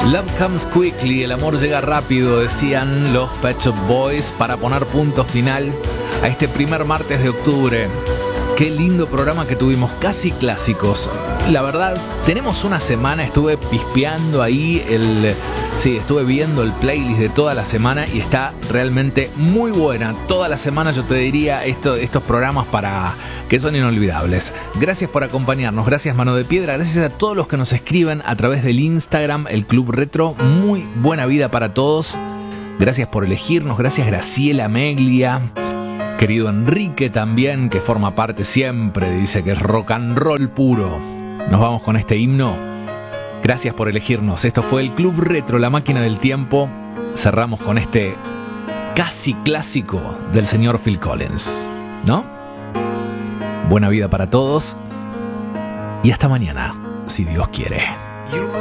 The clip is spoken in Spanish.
Love comes quickly, el amor llega rápido, decían los Pet Shop Boys, para poner punto final a este primer martes de octubre. Qué lindo programa que tuvimos, casi clásicos. La verdad, tenemos una semana, estuve pispeando ahí estuve viendo el playlist de toda la semana y está realmente muy buena. Toda la semana yo te diría estos programas para que son inolvidables. Gracias por acompañarnos, gracias Mano de Piedra, gracias a todos los que nos escriben a través del Instagram, el Club Retro. Muy buena vida para todos. Gracias por elegirnos, gracias Graciela Meglia. Querido Enrique también, que forma parte siempre, dice que es rock and roll puro. Nos vamos con este himno. Gracias por elegirnos. Esto fue el Club Retro, la máquina del tiempo. Cerramos con este casi clásico del señor Phil Collins, ¿no? Buena vida para todos y hasta mañana, si Dios quiere.